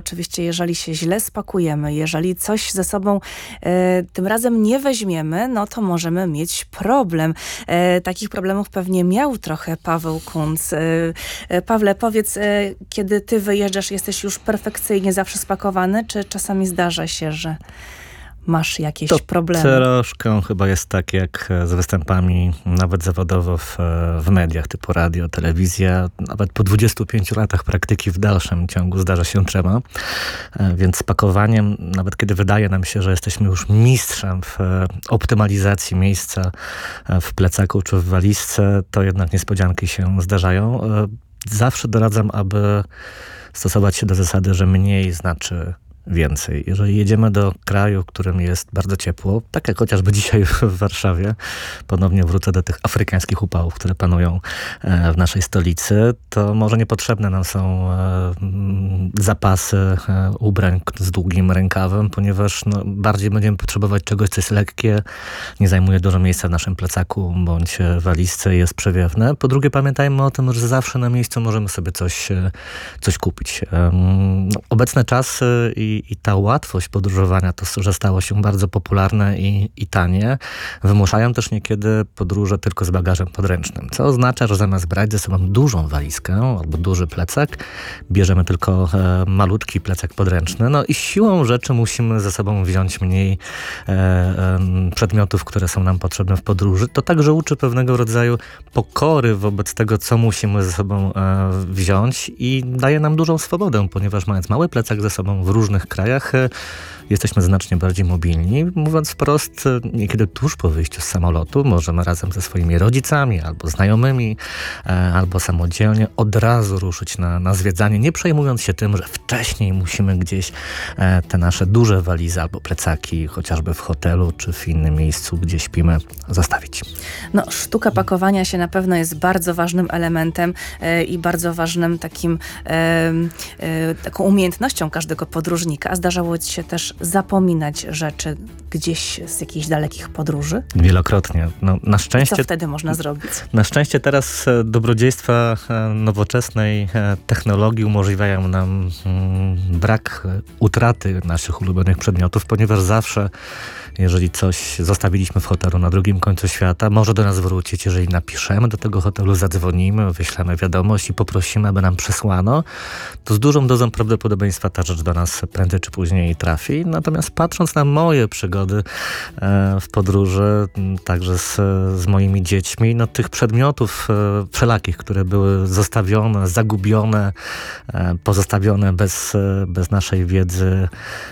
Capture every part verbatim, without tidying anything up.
oczywiście, jeżeli się źle spakujemy, jeżeli coś ze sobą e, tym razem nie weźmiemy, no to możemy mieć problem. E, takich problemów pewnie miał trochę Paweł Kunc. E, e, Pawle, powiedz, e, kiedy ty wyjeżdżasz, jesteś już perfekcyjnie zawsze spakowany, czy czasami zdarza się, że masz jakieś to problemy? Troszkę chyba jest tak jak z występami nawet zawodowo w, w mediach typu radio, telewizja. Nawet po dwudziestu pięciu latach praktyki w dalszym ciągu zdarza się trzeba. Więc z pakowaniem, nawet kiedy wydaje nam się, że jesteśmy już mistrzem w optymalizacji miejsca w plecaku czy w walizce, to jednak niespodzianki się zdarzają. Zawsze doradzam, aby stosować się do zasady, że mniej znaczy więcej. Jeżeli jedziemy do kraju, w którym jest bardzo ciepło, tak jak chociażby dzisiaj w Warszawie, ponownie wrócę do tych afrykańskich upałów, które panują w naszej stolicy, to może niepotrzebne nam są zapasy ubrań z długim rękawem, ponieważ no, bardziej będziemy potrzebować czegoś, co jest lekkie, nie zajmuje dużo miejsca w naszym plecaku bądź walizce i jest przewiewne. Po drugie, pamiętajmy o tym, że zawsze na miejscu możemy sobie coś, coś kupić. No, obecne czasy i I, ta łatwość podróżowania, to, że stało się bardzo popularne i, i tanie, wymuszają też niekiedy podróże tylko z bagażem podręcznym. Co oznacza, że zamiast brać ze sobą dużą walizkę albo duży plecak, bierzemy tylko e, malutki plecak podręczny. No i siłą rzeczy musimy ze sobą wziąć mniej e, e, przedmiotów, które są nam potrzebne w podróży. To także uczy pewnego rodzaju pokory wobec tego, co musimy ze sobą e, wziąć i daje nam dużą swobodę, ponieważ mając mały plecak ze sobą w różnych krajach jesteśmy znacznie bardziej mobilni. Mówiąc wprost, niekiedy tuż po wyjściu z samolotu możemy razem ze swoimi rodzicami albo znajomymi, albo samodzielnie od razu ruszyć na, na zwiedzanie, nie przejmując się tym, że wcześniej musimy gdzieś te nasze duże walizy albo plecaki, chociażby w hotelu czy w innym miejscu, gdzie śpimy, zostawić. No, sztuka pakowania się na pewno jest bardzo ważnym elementem e, i bardzo ważnym takim e, e, taką umiejętnością każdego podróżnika. A zdarzało ci się też zapominać rzeczy gdzieś z jakichś dalekich podróży? Wielokrotnie. No, na szczęście, co wtedy można zrobić? Na szczęście teraz dobrodziejstwa nowoczesnej technologii umożliwiają nam brak utraty naszych ulubionych przedmiotów, ponieważ zawsze, jeżeli coś zostawiliśmy w hotelu na drugim końcu świata, może do nas wrócić. Jeżeli napiszemy do tego hotelu, zadzwonimy, wyślemy wiadomość i poprosimy, aby nam przesłano, to z dużą dozą prawdopodobieństwa ta rzecz do nas prędzej czy później trafi. Natomiast patrząc na moje przygody w podróży, także z, z moimi dziećmi, no tych przedmiotów wszelakich, które były zostawione, zagubione, pozostawione bez, bez naszej wiedzy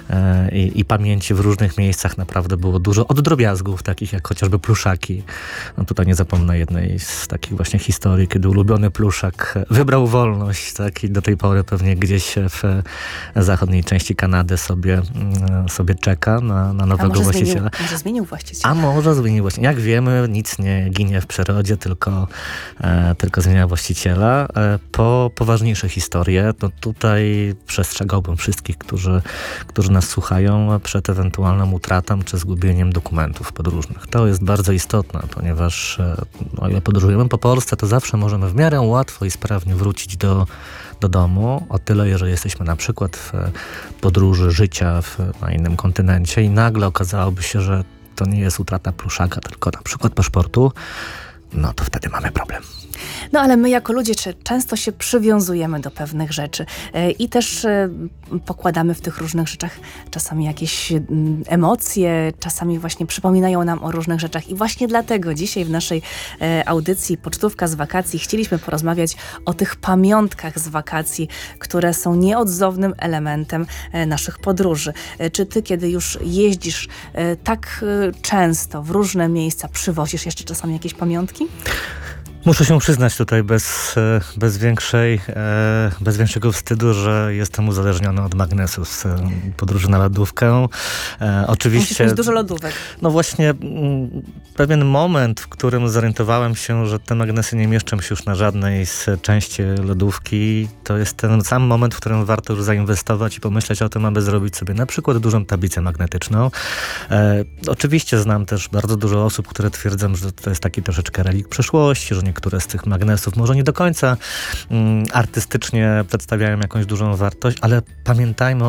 i, i pamięci w różnych miejscach, naprawdę było dużo. Od drobiazgów, takich jak chociażby pluszaki. No tutaj nie zapomnę jednej z takich właśnie historii, kiedy ulubiony pluszak wybrał wolność, tak, i do tej pory pewnie gdzieś w zachodniej części Kanady sobie, sobie czeka na, na nowego może właściciela. Zmienił, może zmienił właściciela. A może zmienił właściciela. Jak wiemy, nic nie ginie w przyrodzie, tylko, e, tylko zmienia właściciela. E, po poważniejsze historie, to tutaj przestrzegałbym wszystkich, którzy, którzy nas słuchają przed ewentualną utratą czy zgubieniem dokumentów podróżnych. To jest bardzo istotne, ponieważ e, o ile podróżujemy po Polsce, to zawsze możemy w miarę łatwo i sprawnie wrócić do do domu, o tyle, jeżeli jesteśmy na przykład w podróży życia w, na innym kontynencie i nagle okazałoby się, że to nie jest utrata pluszaka, tylko na przykład paszportu, no to wtedy mamy problem. No ale my jako ludzie często się przywiązujemy do pewnych rzeczy e, i też e, pokładamy w tych różnych rzeczach czasami jakieś m, emocje, czasami właśnie przypominają nam o różnych rzeczach i właśnie dlatego dzisiaj w naszej e, audycji Pocztówka z wakacji chcieliśmy porozmawiać o tych pamiątkach z wakacji, które są nieodzownym elementem e, naszych podróży. E, czy ty, kiedy już jeździsz e, tak e, często w różne miejsca, przywozisz jeszcze czasami jakieś pamiątki? Muszę się przyznać tutaj bez, bez, większej, bez większego wstydu, że jestem uzależniony od magnesu z podróży na lodówkę. Oczywiście. Musisz mieć dużo lodówek. No właśnie pewien moment, w którym zorientowałem się, że te magnesy nie mieszczą się już na żadnej z części lodówki, to jest ten sam moment, w którym warto już zainwestować i pomyśleć o tym, aby zrobić sobie na przykład dużą tablicę magnetyczną. E, oczywiście znam też bardzo dużo osób, które twierdzą, że to jest taki troszeczkę relik przeszłości, że niektóre z tych magnesów może nie do końca mm, artystycznie przedstawiają jakąś dużą wartość, ale pamiętajmy